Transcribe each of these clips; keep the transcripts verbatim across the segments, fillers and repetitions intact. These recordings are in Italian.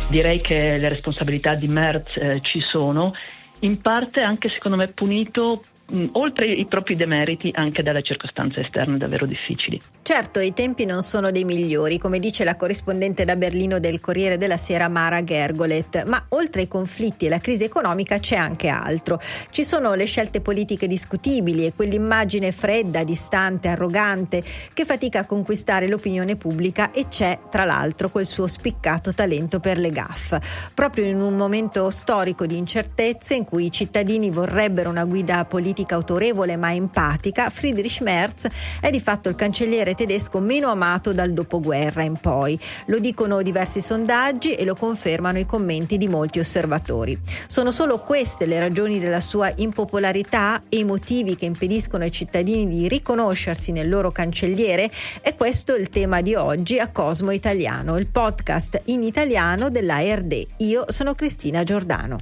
Direi che le responsabilità di Merz eh, ci sono, in parte anche secondo me punito mh, oltre i propri demeriti anche dalle circostanze esterne davvero difficili. Certo, i tempi non sono dei migliori, come dice la corrispondente da Berlino del Corriere della Sera Mara Gergolet, ma oltre ai conflitti e la crisi economica c'è anche altro. Ci sono le scelte politiche discutibili e quell'immagine fredda, distante, arrogante che fatica a conquistare l'opinione pubblica, e c'è tra l'altro quel suo spiccato talento per le gaffe. Proprio in un momento storico di incertezze in cui i cittadini vorrebbero una guida politica autorevole ma empatica, Friedrich Merz è di fatto il cancelliere tedesco meno amato dal dopoguerra in poi. Lo dicono diversi sondaggi e lo confermano i commenti di molti osservatori. Sono solo queste le ragioni della sua impopolarità e i motivi che impediscono ai cittadini di riconoscersi nel loro cancelliere? È questo il tema di oggi a Cosmo Italiano, il podcast in italiano dell'A R D. Io sono Cristina Giordano.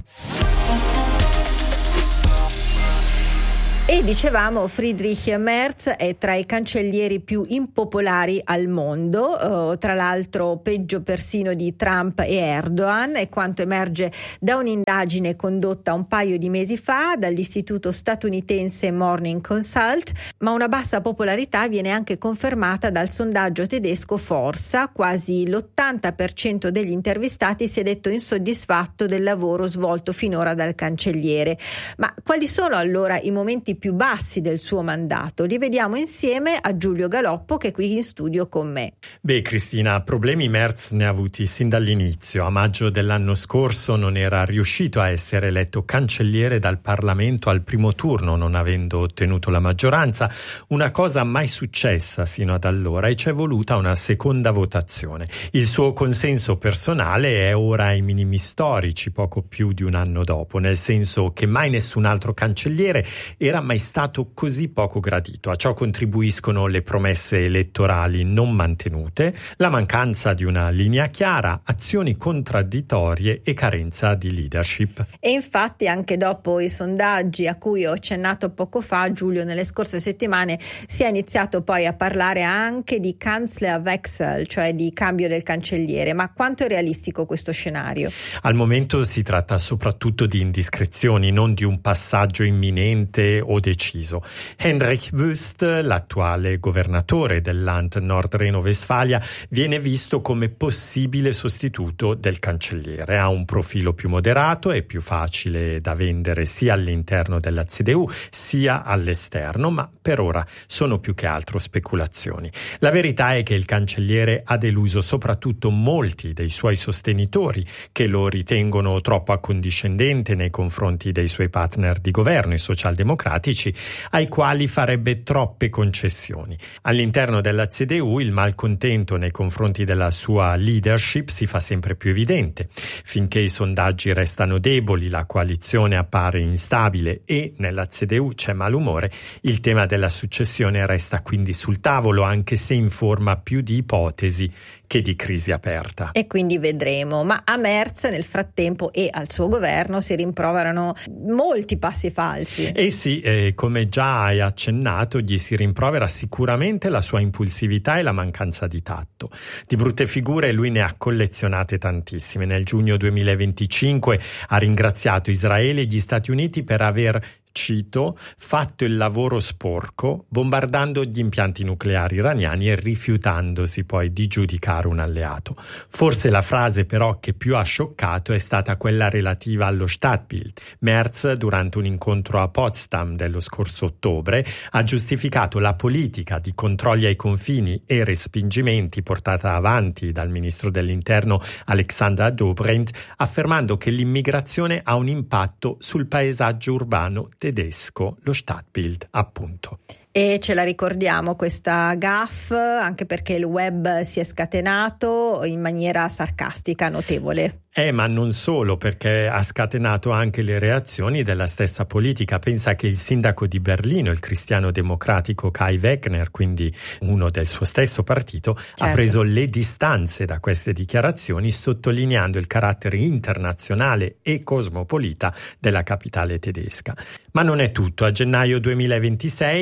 E dicevamo, Friedrich Merz è tra i cancellieri più impopolari al mondo, eh, tra l'altro peggio persino di Trump e Erdogan, è quanto emerge da un'indagine condotta un paio di mesi fa dall'istituto statunitense Morning Consult, ma una bassa popolarità viene anche confermata dal sondaggio tedesco Forsa. Quasi l'ottanta per cento degli intervistati si è detto insoddisfatto del lavoro svolto finora dal cancelliere. Ma quali sono allora i momenti più bassi del suo mandato? Li vediamo insieme a Giulio Galoppo, che è qui in studio con me. Beh, Cristina, problemi Merz ne ha avuti sin dall'inizio. A maggio dell'anno scorso non era riuscito a essere eletto cancelliere dal Parlamento al primo turno, non avendo ottenuto la maggioranza, una cosa mai successa sino ad allora, e c'è voluta una seconda votazione. Il suo consenso personale è ora ai minimi storici, poco più di un anno dopo, nel senso che mai nessun altro cancelliere era mai stato così poco gradito. A ciò contribuiscono le promesse elettorali non mantenute, la mancanza di una linea chiara, azioni contraddittorie e carenza di leadership. E infatti anche dopo i sondaggi a cui ho accennato poco fa, Giulio, nelle scorse settimane si è iniziato poi a parlare anche di Kanzlerwechsel, cioè di cambio del cancelliere. Ma quanto è realistico questo scenario? Al momento si tratta soprattutto di indiscrezioni, non di un passaggio imminente o deciso. Heinrich Wüst, l'attuale governatore del Land Nord Reno-Westfalia, viene visto come possibile sostituto del cancelliere. Ha un profilo più moderato e più facile da vendere sia all'interno della C D U sia all'esterno, ma per ora sono più che altro speculazioni. La verità è che il cancelliere ha deluso soprattutto molti dei suoi sostenitori, che lo ritengono troppo accondiscendente nei confronti dei suoi partner di governo, i socialdemocratici, ai quali farebbe troppe concessioni. All'interno della C D U il malcontento nei confronti della sua leadership si fa sempre più evidente. Finché i sondaggi restano deboli, la coalizione appare instabile e nella C D U c'è malumore, il tema della successione resta quindi sul tavolo, anche se in forma più di ipotesi che di crisi aperta. E quindi vedremo. Ma a Merz nel frattempo e al suo governo si rimproverano molti passi falsi. Eh sì, eh, come già hai accennato, gli si rimprovera sicuramente la sua impulsività e la mancanza di tatto. Di brutte figure lui ne ha collezionate tantissime. Nel giugno duemilaventicinque ha ringraziato Israele e gli Stati Uniti per aver, cito, fatto il lavoro sporco bombardando gli impianti nucleari iraniani e rifiutandosi poi di giudicare un alleato. Forse la frase però che più ha scioccato è stata quella relativa allo Stadtbild. Merz, durante un incontro a Potsdam dello scorso ottobre, ha giustificato la politica di controlli ai confini e respingimenti portata avanti dal ministro dell'interno Alexandra Dobrindt, affermando che l'immigrazione ha un impatto sul paesaggio urbano tedesco, lo Stadtbild, appunto. E ce la ricordiamo questa gaffe anche perché il web si è scatenato in maniera sarcastica notevole. Eh, ma non solo, perché ha scatenato anche le reazioni della stessa politica. Pensa che il sindaco di Berlino, il cristiano democratico Kai Wegner, quindi uno del suo stesso partito, certo, ha preso le distanze da queste dichiarazioni, sottolineando il carattere internazionale e cosmopolita della capitale tedesca. Ma non è tutto. A gennaio duemilaventisei non ha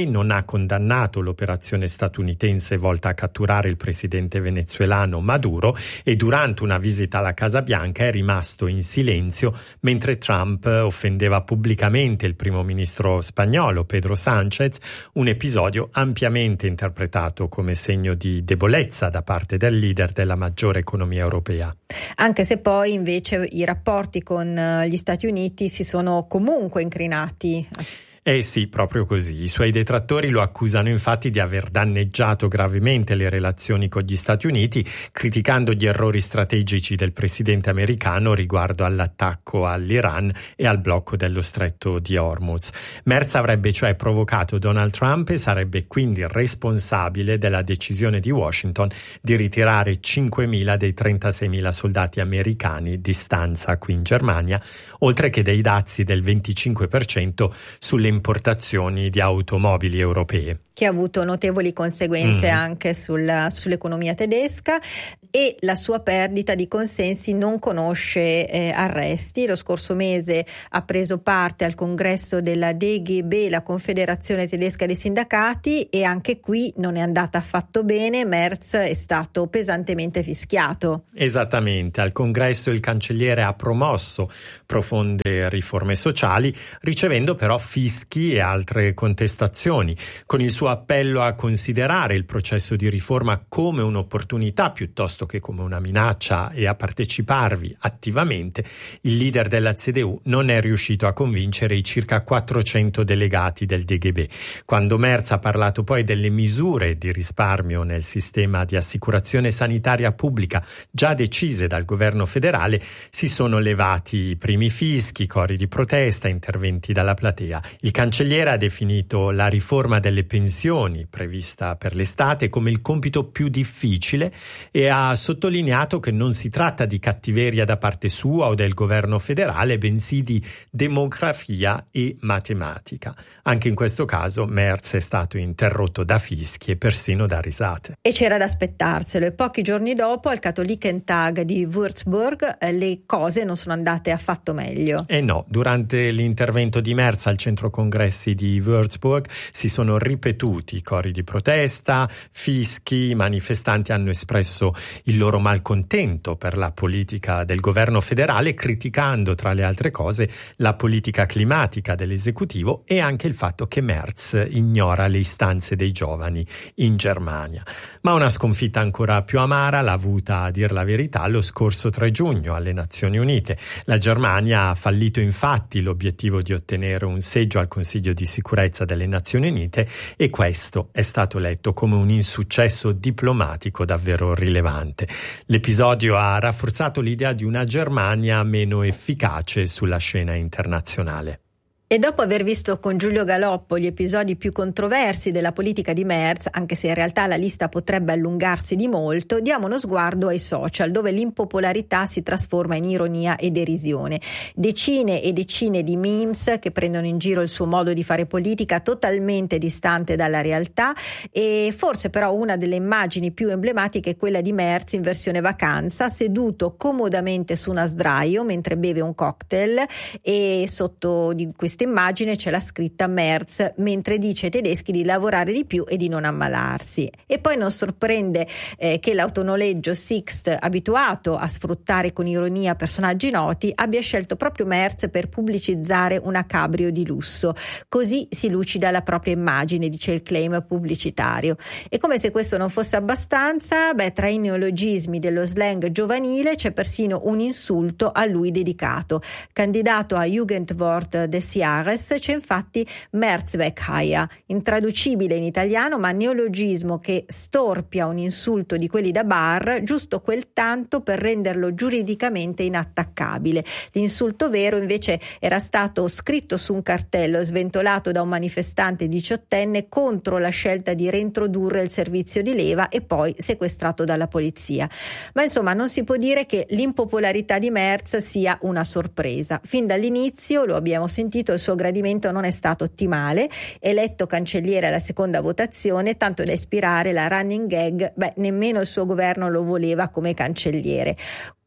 ha condannato l'operazione statunitense volta a catturare il presidente venezuelano Maduro e durante una visita alla Casa Bianca è rimasto in silenzio mentre Trump offendeva pubblicamente il primo ministro spagnolo Pedro Sánchez, un episodio ampiamente interpretato come segno di debolezza da parte del leader della maggiore economia europea. Anche se poi invece i rapporti con gli Stati Uniti si sono comunque incrinati. Eh sì, proprio così. I suoi detrattori lo accusano infatti di aver danneggiato gravemente le relazioni con gli Stati Uniti, criticando gli errori strategici del presidente americano riguardo all'attacco all'Iran e al blocco dello stretto di Hormuz. Merz avrebbe cioè provocato Donald Trump e sarebbe quindi responsabile della decisione di Washington di ritirare cinquemila dei trentaseimila soldati americani di stanza qui in Germania, oltre che dei dazi del venticinque per cento sulle importazioni di automobili europee. Che ha avuto notevoli conseguenze mm. anche sulla, sull'economia tedesca, e la sua perdita di consensi non conosce eh, arresti. Lo scorso mese ha preso parte al congresso della D G B, la Confederazione Tedesca dei Sindacati, e anche qui non è andata affatto bene. Merz è stato pesantemente fischiato. Esattamente, al congresso il cancelliere ha promosso profonde riforme sociali, ricevendo però fischi e altre contestazioni. Con il suo appello a considerare il processo di riforma come un'opportunità piuttosto che come una minaccia e a parteciparvi attivamente, il leader della C D U non è riuscito a convincere i circa quattrocento delegati del D G B. Quando Merz ha parlato poi delle misure di risparmio nel sistema di assicurazione sanitaria pubblica già decise dal governo federale, si sono levati i primi fischi, cori di protesta, interventi dalla platea. Il cancelliere ha definito la riforma delle pensioni prevista per l'estate come il compito più difficile e ha sottolineato che non si tratta di cattiveria da parte sua o del governo federale, bensì di demografia e matematica. Anche in questo caso Merz è stato interrotto da fischi e persino da risate. E c'era da aspettarselo, e pochi giorni dopo al Katholikentag di Würzburg eh, le cose non sono andate affatto meglio. E no, durante l'intervento di Merz al centro congressi di Würzburg si sono ripetuti cori di protesta, fischi, i manifestanti hanno espresso il loro malcontento per la politica del governo federale, criticando tra le altre cose la politica climatica dell'esecutivo e anche il fatto che Merz ignora le istanze dei giovani in Germania. Ma una sconfitta ancora più amara l'ha avuta, a dir la verità, lo scorso tre giugno alle Nazioni Unite. La Germania ha fallito infatti l'obiettivo di ottenere un seggio al Consiglio di sicurezza delle Nazioni Unite, e questo è stato letto come un insuccesso diplomatico davvero rilevante. L'episodio ha rafforzato l'idea di una Germania meno efficace sulla scena internazionale. E dopo aver visto con Giulio Galoppo gli episodi più controversi della politica di Merz, anche se in realtà la lista potrebbe allungarsi di molto, diamo uno sguardo ai social, dove l'impopolarità si trasforma in ironia e derisione. Decine e decine di memes che prendono in giro il suo modo di fare politica, totalmente distante dalla realtà, e forse però una delle immagini più emblematiche è quella di Merz in versione vacanza, seduto comodamente su una sdraio mentre beve un cocktail, e sotto di queste immagine c'è la scritta Merz mentre dice ai tedeschi di lavorare di più e di non ammalarsi. E poi non sorprende eh, che l'autonoleggio Sixt, abituato a sfruttare con ironia personaggi noti, abbia scelto proprio Merz per pubblicizzare una cabrio di lusso. Così si lucida la propria immagine, dice il claim pubblicitario. E come se questo non fosse abbastanza, beh, tra i neologismi dello slang giovanile c'è persino un insulto a lui dedicato. Candidato a Jugendwort des Jahres, c'è infatti Merzwegheier, intraducibile in italiano ma neologismo che storpia un insulto di quelli da bar giusto quel tanto per renderlo giuridicamente inattaccabile. L'insulto vero invece era stato scritto su un cartello sventolato da un manifestante diciottenne contro la scelta di reintrodurre il servizio di leva e poi sequestrato dalla polizia. Ma insomma non si può dire che l'impopolarità di Merz sia una sorpresa. Fin dall'inizio, lo abbiamo sentito, il suo gradimento non è stato ottimale. Eletto cancelliere alla seconda votazione, tanto da ispirare la running gag, beh, nemmeno il suo governo lo voleva come cancelliere.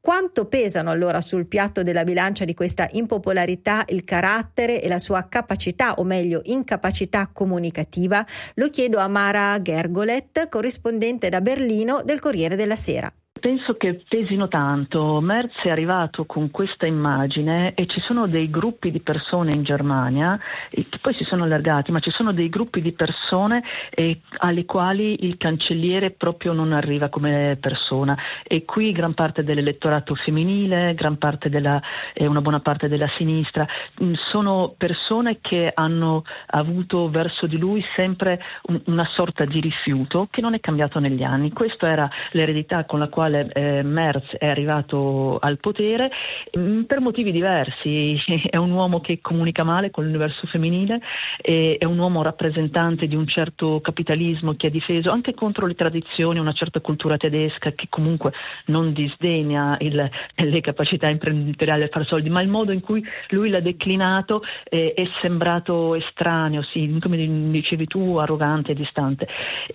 Quanto pesano allora sul piatto della bilancia di questa impopolarità il carattere e la sua capacità, o meglio incapacità comunicativa? Lo chiedo a Mara Gergolet, corrispondente da Berlino del Corriere della Sera. Penso che pesino tanto. Merz è arrivato con questa immagine e ci sono dei gruppi di persone in Germania che poi si sono allargati, ma ci sono dei gruppi di persone eh, alle quali il cancelliere proprio non arriva come persona, e qui gran parte dell'elettorato femminile, gran parte della, eh, una buona parte della sinistra mh, sono persone che hanno avuto verso di lui sempre un, una sorta di rifiuto che non è cambiato negli anni. Questa era l'eredità con la quale Eh, Merz è arrivato al potere mh, per motivi diversi. È un uomo che comunica male con l'universo femminile, e, è un uomo rappresentante di un certo capitalismo che ha difeso anche contro le tradizioni, una certa cultura tedesca che comunque non disdegna il, le capacità imprenditoriali a fare soldi, ma il modo in cui lui l'ha declinato eh, è sembrato estraneo, sì, come dicevi tu, arrogante e distante,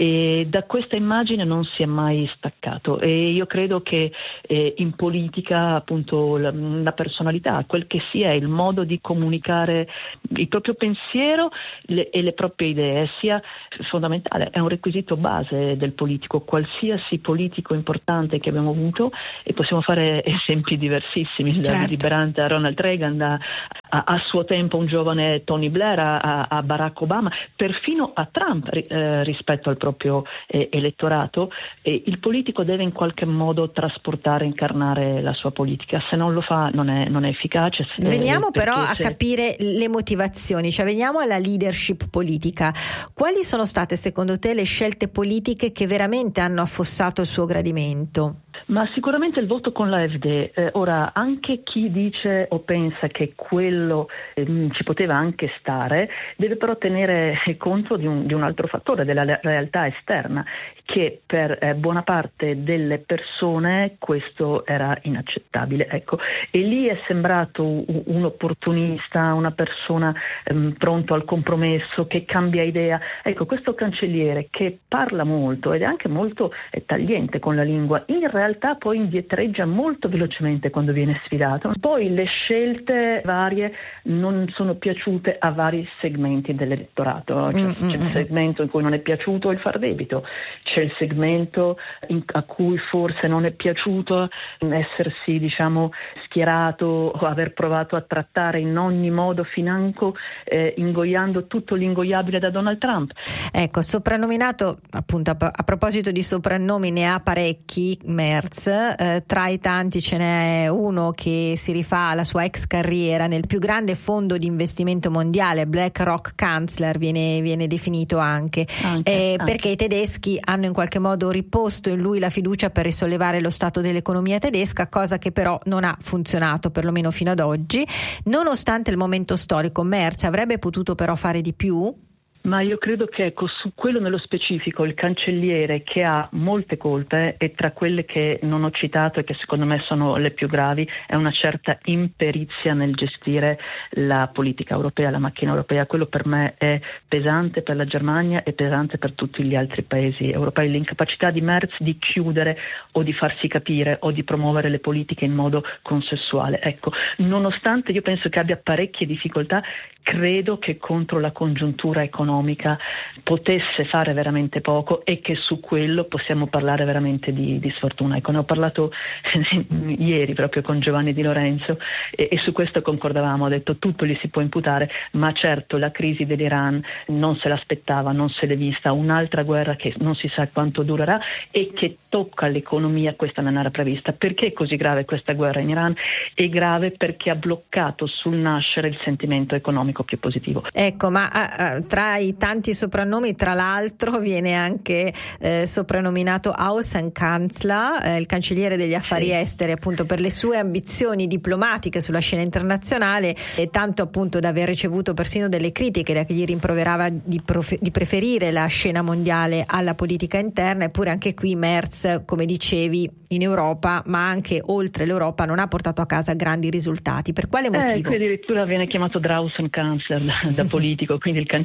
e da questa immagine non si è mai staccato. E io credo che eh, in politica appunto la, la personalità, quel che sia, il modo di comunicare il proprio pensiero le, e le proprie idee sia fondamentale, è un requisito base del politico. Qualsiasi politico importante che abbiamo avuto, e possiamo fare esempi diversissimi, certo, da liberante a Ronald Reagan, da, a, a suo tempo un giovane Tony Blair, a, a Barack Obama, perfino a Trump eh, rispetto al proprio eh, elettorato, eh, il politico deve in qualche modo trasportare, incarnare la sua politica. Se non lo fa non è, non è efficace. Veniamo eh, però a se... capire le motivazioni, cioè veniamo alla leadership politica. Quali sono state secondo te le scelte politiche che veramente hanno affossato il suo gradimento? Ma sicuramente il voto con l'A F D. Eh, ora, anche chi dice o pensa che quello eh, ci poteva anche stare, deve però tenere conto di un, di un altro fattore, della le- realtà esterna, che per eh, buona parte delle persone questo era inaccettabile. Ecco. E lì è sembrato un, un opportunista, una persona ehm, pronto al compromesso, che cambia idea. Ecco, questo cancelliere che parla molto ed è anche molto eh, tagliente con la lingua, in realtà poi indietreggia molto velocemente quando viene sfidato. Poi le scelte varie non sono piaciute a vari segmenti dell'elettorato. Cioè, mm-hmm. C'è il segmento in cui non è piaciuto il far debito, c'è il segmento in, a cui forse non è piaciuto essersi, diciamo, schierato o aver provato a trattare in ogni modo financo eh, ingoiando tutto l'ingoiabile da Donald Trump. Ecco, soprannominato, appunto, a, a proposito di soprannomi, ne ha parecchi Merz. Eh, tra i tanti ce n'è uno che si rifà alla sua ex carriera nel più grande fondo di investimento mondiale, BlackRock Kanzler viene, viene definito anche, anche, eh, anche perché i tedeschi hanno in qualche modo riposto in lui la fiducia per risollevare lo stato dell'economia tedesca, cosa che però non ha funzionato, perlomeno fino ad oggi. Nonostante il momento storico, Merz avrebbe potuto però fare di più? Ma io credo che, ecco, su quello nello specifico, il cancelliere, che ha molte colpe, e tra quelle che non ho citato e che secondo me sono le più gravi, è una certa imperizia nel gestire la politica europea, la macchina europea. Quello per me è pesante per la Germania e pesante per tutti gli altri paesi europei. L'incapacità di Merz di chiudere o di farsi capire o di promuovere le politiche in modo consensuale. Ecco, nonostante io penso che abbia parecchie difficoltà, credo che contro la congiuntura economica potesse fare veramente poco, e che su quello possiamo parlare veramente di, di sfortuna. Ecco, ne ho parlato ieri proprio con Giovanni Di Lorenzo e, e su questo concordavamo. Ho detto tutto gli si può imputare, ma certo la crisi dell'Iran non se l'aspettava, non se l'è vista, un'altra guerra che non si sa quanto durerà e che tocca l'economia, questa non era prevista. Perché è così grave questa guerra in Iran? È grave perché ha bloccato sul nascere il sentimento economico più positivo. Ecco, ma uh, tra i tanti soprannomi, tra l'altro viene anche eh, soprannominato Außenkanzler, eh, il cancelliere degli affari sì. esteri, appunto per le sue ambizioni diplomatiche sulla scena internazionale, e tanto appunto da aver ricevuto persino delle critiche da chi gli rimproverava di, profe- di preferire la scena mondiale alla politica interna. Eppure anche qui Merz, come dicevi, in Europa ma anche oltre l'Europa non ha portato a casa grandi risultati. Per quale motivo? Eh, qui addirittura viene chiamato Draußen Kanzler da, da politico, quindi il cancelliere che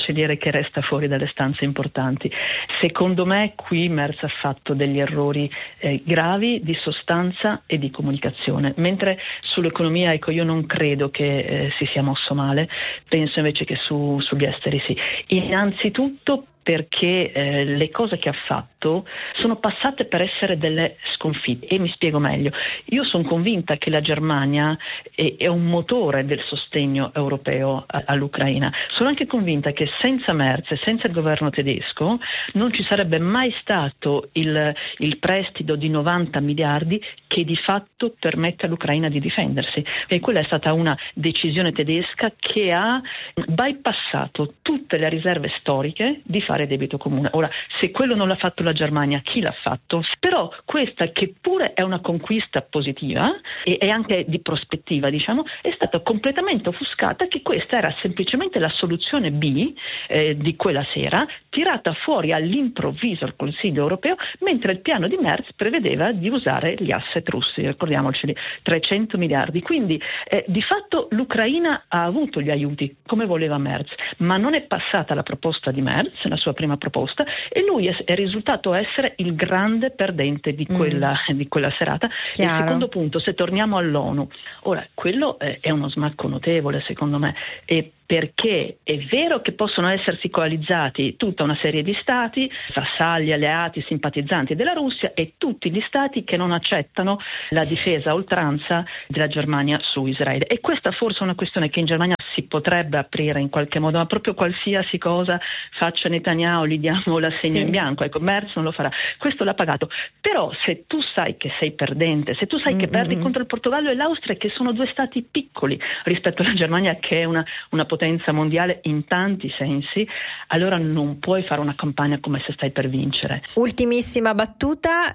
che resta fuori dalle stanze importanti. Secondo me qui Merz ha fatto degli errori eh, gravi di sostanza e di comunicazione, mentre sull'economia ecco io non credo che eh, si sia mosso male, penso invece che su, sugli esteri sì. Innanzitutto perché eh, le cose che ha fatto sono passate per essere delle sconfitte, e mi spiego meglio. Io sono convinta che la Germania è, è un motore del sostegno europeo a, all'Ucraina. Sono anche convinta che senza Merz e senza il governo tedesco non ci sarebbe mai stato il, il prestito di novanta miliardi che di fatto permette all'Ucraina di difendersi. E quella è stata una decisione tedesca che ha bypassato tutte le riserve storiche di fare debito comune. Ora, se quello non l'ha fatto la Germania, chi l'ha fatto? Però questa, che pure è una conquista positiva e, e anche di prospettiva, diciamo, è stata completamente offuscata, che questa era semplicemente la soluzione B eh, di quella sera, tirata fuori all'improvviso al Consiglio europeo, mentre il piano di Merz prevedeva di usare gli asset russi, ricordiamoceli, trecento miliardi. Quindi eh, di fatto l'Ucraina ha avuto gli aiuti come voleva Merz, ma non è passata la proposta di Merz, la sua prima proposta, e lui è, è risultato essere il grande perdente di quella, mm. di quella serata. Chiaro. E il secondo punto, se torniamo all'ONU, ora quello eh, è uno smacco notevole secondo me, e perché è vero che possono essersi coalizzati tutta una serie di stati, vassalli, alleati, simpatizzanti della Russia, e tutti gli stati che non accettano la difesa a oltranza della Germania su Israele. E questa forse è una questione che in Germania si potrebbe aprire in qualche modo, ma proprio qualsiasi cosa faccia Netanyahu gli diamo l'assegno sì. in bianco. Ecco, Merz non lo farà. Questo l'ha pagato. Però se tu sai che sei perdente, se tu sai mm-hmm. che perdi contro il Portogallo e l'Austria, che sono due stati piccoli rispetto alla Germania, che è una, una potenza mondiale in tanti sensi, allora non puoi fare una campagna come se stai per vincere. Ultimissima battuta,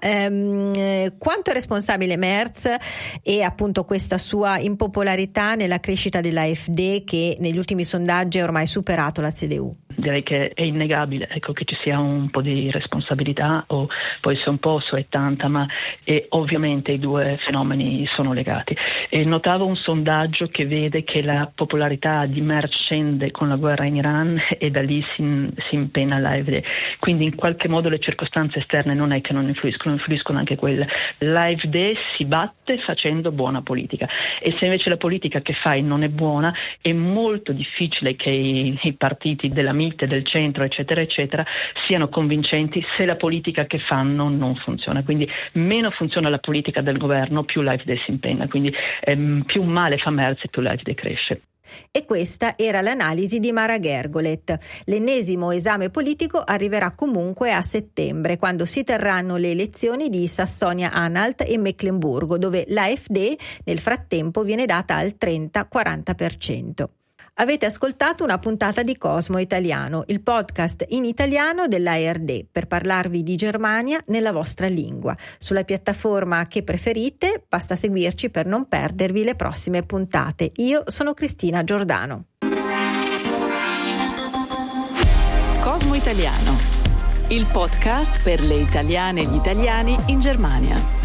ehm, quanto è responsabile Merz e appunto questa sua impopolarità nella crescita dell'AfD, che negli ultimi sondaggi ha ormai superato la C D U? Direi che è innegabile, ecco, che ci sia un po' di responsabilità, o può essere un po' o è tanta, ma è, ovviamente i due fenomeni sono legati. E notavo un sondaggio che vede che la popolarità di Merz scende con la guerra in Iran e da lì si, si impenna l'AfD. Quindi in qualche modo le circostanze esterne non è che non influiscono, influiscono anche quelle. L'AfD si batte facendo buona politica, e se invece la politica che fai non è buona, è molto difficile che i, i partiti della mitte, del centro, eccetera, eccetera, siano convincenti se la politica che fanno non funziona. Quindi meno funziona la politica del governo, più l'AfD si impenna. Quindi ehm, più male fa Merz e più l'AfD cresce. E questa era l'analisi di Mara Gergolet. L'ennesimo esame politico arriverà comunque a settembre, quando si terranno le elezioni di Sassonia-Anhalt e Meclemburgo, dove l'AfD nel frattempo viene data al trenta quaranta per cento. Avete ascoltato una puntata di Cosmo Italiano, il podcast in italiano dell'A R D, per parlarvi di Germania nella vostra lingua. Sulla piattaforma che preferite, basta seguirci per non perdervi le prossime puntate. Io sono Cristina Giordano. Cosmo Italiano, il podcast per le italiane e gli italiani in Germania.